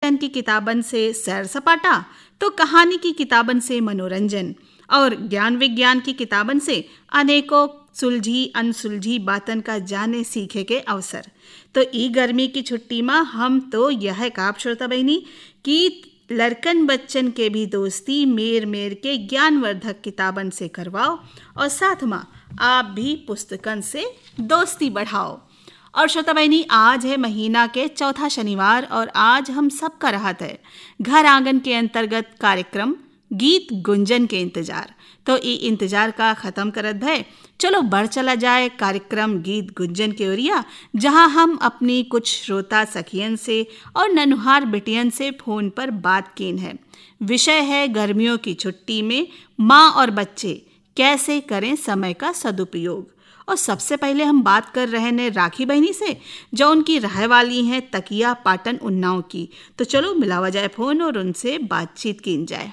लेखन की किताबन से सैर सपाटा तो कहानी की किताबन से मनोरंजन और ज्ञान विज्ञान की किताबन से अनेकों सुलझी अनसुलझी बातन का जाने सीखे के अवसर। तो ई गर्मी की छुट्टी में हम तो यह काप श्रोता बहनी कि लड़कन बच्चन के भी दोस्ती मेर मेर के ज्ञानवर्धक किताबन से करवाओ और साथ में आप भी पुस्तकन से दोस्ती बढ़ाओ। और श्रोता बहनी, आज है महीना के चौथा शनिवार और आज हम सबका राहत है घर आंगन के अंतर्गत कार्यक्रम गीत गुंजन के इंतजार। तो ये इंतजार का खत्म करत भय चलो बढ़ चला जाए कार्यक्रम गीत गुंजन के ओरिया, जहां हम अपनी कुछ श्रोता सखियन से और ननुहार बिटियन से फोन पर बात कीन है। विषय है गर्मियों की छुट्टी में माँ और बच्चे कैसे करें समय का सदुपयोग। और सबसे पहले हम बात कर रहे हैं राखी बहनी से, जो उनकी रह वाली हैं तकिया पाटन उन्नाव की। तो चलो मिलावा जाए फोन और उनसे बातचीत की जाए।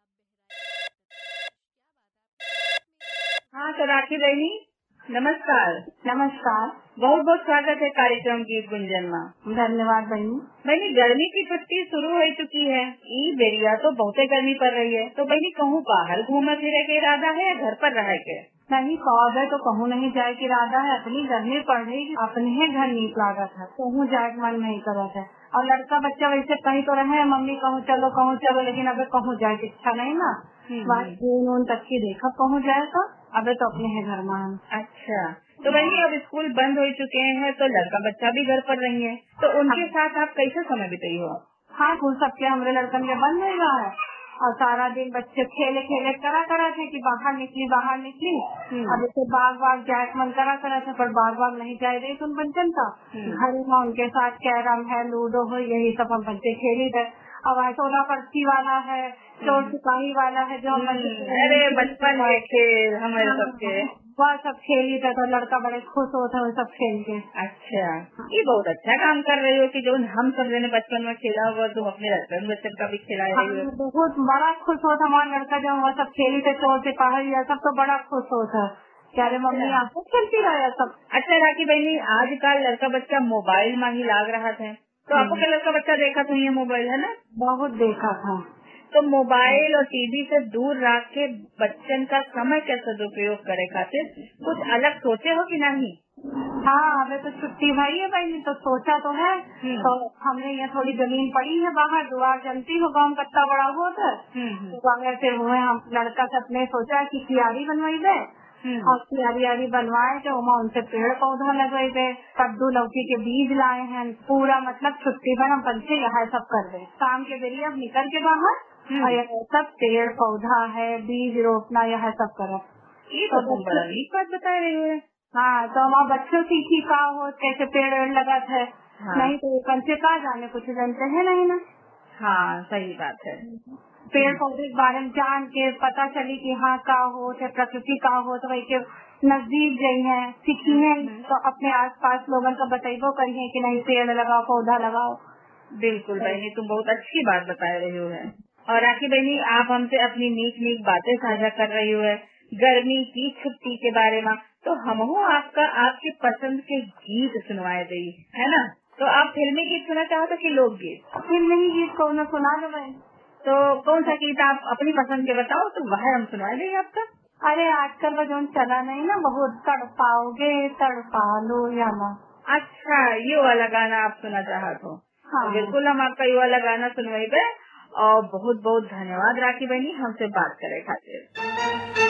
हाँ, तो राखी बहनी नमस्कार। नमस्कार। बहुत बहुत स्वागत है कार्यक्रम गीत गुंजन में। धन्यवाद बहनी। बहनी, गर्मी की छुट्टी शुरू हो चुकी है। ई बेरिया तो बहुत गर्मी पड़ रही है, तो बहनी कहूँ बाहर घूमे फिरे के इरादा है या घर पर रह के? नहीं, कौन है तो कहूँ नहीं जाए की इरादा है। अपनी गर्मी पड़ रही, अपने ही घर नीक लागत है, कहूँ जाए मन नहीं करत है। और लड़का बच्चा वैसे कहीं तो रहे मम्मी कहूँ चलो, लेकिन अबे कहूँ जाए की इच्छा नहीं ना। बात जून तक की देखा कहूँ जाए तो अबे तो अपने ही घर में। अच्छा, तो बहनी अब स्कूल बंद हो चुके हैं तो लड़का बच्चा भी घर पर रही है, तो उनके साथ आप कैसे समय बिताई हो? हाँ, स्कूल सबके हमारे लड़कन के बंद हो रहा है और सारा दिन बच्चे खेले करा थे कि बाहर निकली। अब जैसे बाग जाए मन करा थे, पर बाग नहीं जाए रही तुम बच्चन का। घर में उनके साथ कैरम है, लूडो हो, यही सब हम बच्चे खेली थे। अब सोना पर्ची वाला है, चोर सिपाही वाला है, जो हम अरे बचपन के खेल हमारे सबके वह सब खेली थे, तो लड़का बड़े खुश होते वो सब खेल के। अच्छा, ये बहुत अच्छा काम कर रही हो कि जो हम सब ने बचपन में खेला हुआ तुम अपने लड़कन बच्चन का भी खिला रही हो। बहुत बड़ा खुश होता हमारा लड़का जब वो सब खेली थे, चोर सिपाही या सब, तो बड़ा खुश होता। क्या रे मम्मी आपको खेलती रहा सब। अच्छा राखी बहनी, आजकल लड़का बच्चा मोबाइल में ही लाग रहा था, तो आपको क्या लड़का बच्चा देखा तो ये मोबाइल है ना? बहुत देखा था। तो मोबाइल और टीवी से दूर रख के बच्चन का समय का सदुपयोग करे खातिर कुछ अलग सोचे हो कि नहीं? हाँ, अबे तो छुट्टी भाई है बहनी, तो सोचा तो है। तो हमने यहाँ थोड़ी जमीन पड़ी है बाहर, दुआर जनती हो गाँव कत्ता बड़ा होता है, तो वैसे हुए हम लड़का से अपने सोचा कि क्यारी बनवाई दे और क्यारी बनवाए थे, उनसे पेड़ पौधा लगवाई दे, कद्दू लौकी के बीज लाए हैं। पूरा मतलब छुट्टी भर हम पंछी यहाँ सब कर दे, शाम के बेरी अब निकल के बाहर और यह सब पेड़ पौधा है, बीज रोपना यह सब करो। ये तो तुम बड़ा नीक बात बता रही हो। हाँ, तो हमारे बच्चों सीखी का हो कैसे पेड़ लगा है। हाँ। नहीं तो पंछी कहाँ जाने, कुछ जानते हैं नहीं ना। हाँ, सही बात है। पेड़ पौधे के बारे में जान के पता चली कि हाँ का हो चाहे प्रकृति का हो, तो वही के नजदीक गई है सीखी है, तो अपने आसपास लोगों को बताइबो करिए कि नहीं पेड़ लगाओ पौधा लगाओ। बिल्कुल बहनी, तुम बहुत अच्छी बात बता रही हो है। और राखी बहनी, आप हमसे अपनी नीक बातें साझा कर रही हो है गर्मी की छुट्टी के बारे में, तो हम आपके पसंद के गीत सुनवाए दी है ना? तो आप फिल्मी गीत सुनना चाहते कि लोकगीत? फिल्मी गीत कौन सुना दो। तो कौन सा गीत आप अपनी पसंद के बताओ, तो वह हम सुना देंगे आपका। अरे आजकल वो जो चला नहीं ना, बहुत तड़पाओगे तड़पा लो या ना। अच्छा, ये वाला गाना आप सुना चाहते हो? हाँ, बिल्कुल हम आपका ये वाला गाना सुनवाएंगे। और बहुत बहुत धन्यवाद राखी बहनी हमसे बात करे खातिर।